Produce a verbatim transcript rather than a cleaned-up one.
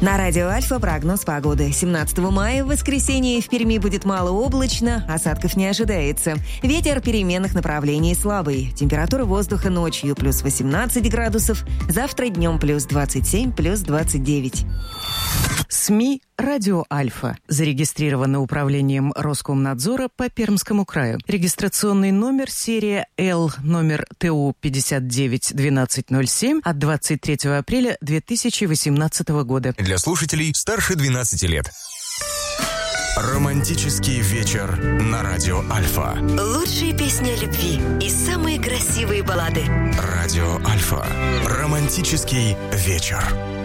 На радио Альфа прогноз погоды. семнадцатого мая в воскресенье в Перми будет малооблачно, осадков не ожидается. Ветер переменных направлений слабый. Температура воздуха ночью плюс восемнадцать градусов, завтра днем плюс двадцать семь, плюс двадцать девять. СМИ «Радио Альфа». Зарегистрировано управлением Роскомнадзора по Пермскому краю. Регистрационный номер серия Л, номер ТУ пятьдесят девять двенадцать ноль семь от двадцать третьего апреля две тысячи восемнадцатого года. Для слушателей старше двенадцати лет. Романтический вечер на радио Альфа. Лучшие песни о любви и самые красивые баллады. Радио Альфа. Романтический вечер.